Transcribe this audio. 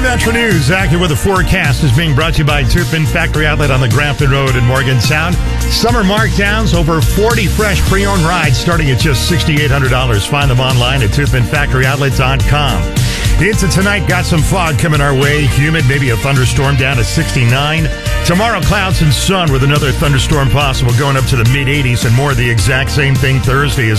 Metro News, active with the forecast, is being brought to you by Tupin Factory Outlet on the Grafton Road in Morgantown. Summer markdowns, over 40 fresh pre-owned rides starting at just $6,800. Find them online at TupinFactoryOutlet.com. Into tonight, got some fog coming our way. Humid, maybe a thunderstorm down to 69. Tomorrow, clouds and sun with another thunderstorm possible going up to the mid-80s, and more of the exact same thing Thursday.